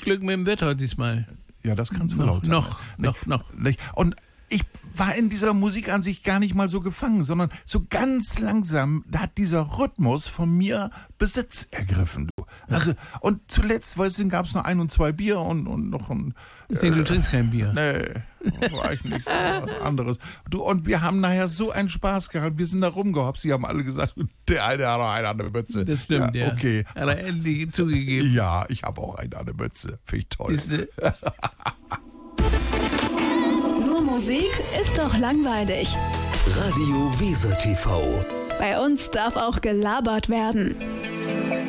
Glück mit dem Wetter diesmal. Ja, das kann es wohl laut sein. Noch. Und ich war in dieser Musik an sich gar nicht mal so gefangen, sondern so ganz langsam, da hat dieser Rhythmus von mir Besitz ergriffen, du. Also, und zuletzt, weißt du, gab es noch 1 und 2 Bier und noch ein... Ich denke, du trinkst kein Bier. Nee, war ich nicht, was anderes. Du, und wir haben nachher so einen Spaß gehabt, wir sind da rumgehopst, sie haben alle gesagt, der Alte hat auch einen an der Mütze. Das stimmt, ja. Okay. Hat er endlich zugegeben. Ja, ich habe auch einen an der Mütze. Finde ich toll. Nur Musik ist doch langweilig. Radio Weser TV. Bei uns darf auch gelabert werden.